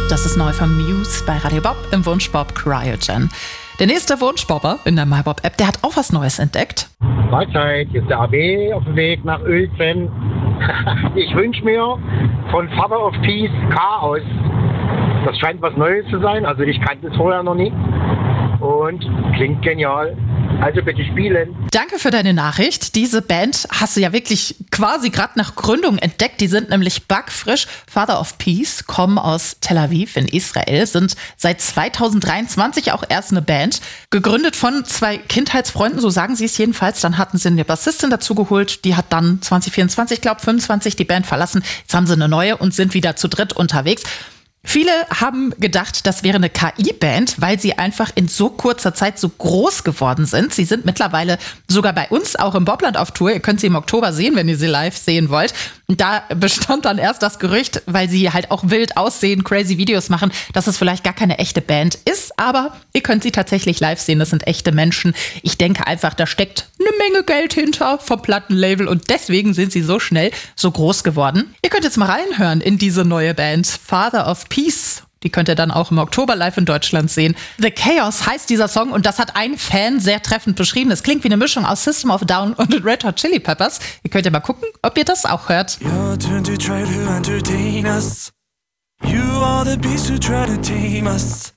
Das ist neu von Muse bei Radio Bob im Wunschbob Cryogen. Der nächste Wunschbobber in der MyBob-App, der hat auch was Neues entdeckt. Mahlzeit, hier ist der AB auf dem Weg nach Uelzen. Ich wünsche mir von Father of Peace Chaos. Das scheint was Neues zu sein, also ich kannte es vorher noch nie. Und klingt genial. Also bitte spielen. Danke für deine Nachricht. Diese Band hast du ja wirklich quasi gerade nach Gründung entdeckt. Die sind nämlich backfrisch. Father of Peace kommen aus Tel Aviv in Israel, sind seit 2023 auch erst eine Band. Gegründet von 2 Kindheitsfreunden, so sagen sie es jedenfalls. Dann hatten sie eine Bassistin dazu geholt. Die hat dann 2024, glaube 25 die Band verlassen. Jetzt haben sie eine neue und sind wieder zu dritt unterwegs. Viele haben gedacht, das wäre eine KI-Band, weil sie einfach in so kurzer Zeit so groß geworden sind. Sie sind mittlerweile sogar bei uns auch im Bobland auf Tour. Ihr könnt sie im Oktober sehen, wenn ihr sie live sehen wollt. Und da bestand dann erst das Gerücht, weil sie halt auch wild aussehen, crazy Videos machen, dass es vielleicht gar keine echte Band ist. Aber ihr könnt sie tatsächlich live sehen. Das sind echte Menschen. Ich denke einfach, da steckt eine Menge Geld hinter vom Plattenlabel und deswegen sind sie so schnell so groß geworden. Ihr könnt jetzt mal reinhören in diese neue Band, Father of Peace. Die könnt ihr dann auch im Oktober live in Deutschland sehen. The Chaos heißt dieser Song und das hat ein Fan sehr treffend beschrieben. Es klingt wie eine Mischung aus System of a Down und Red Hot Chili Peppers. Ihr könnt ja mal gucken, ob ihr das auch hört. Your turn to try to entertain us. You are the beast who try to tame us.